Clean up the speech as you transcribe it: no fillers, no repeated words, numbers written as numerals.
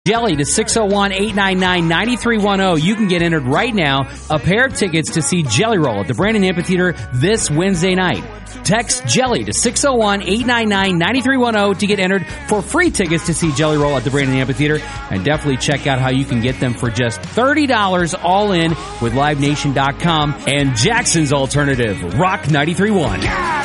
Jelly to 601-899-9310. You can get entered right now. A pair of tickets to see Jelly Roll at the Brandon Amphitheater this Wednesday night. Text Jelly to 601-899-9310 to get entered for free tickets to see Jelly Roll at the Brandon Amphitheater. And definitely check out how you can get them for just $30 all in with LiveNation.com and Jackson's Alternative, Rock 93.1.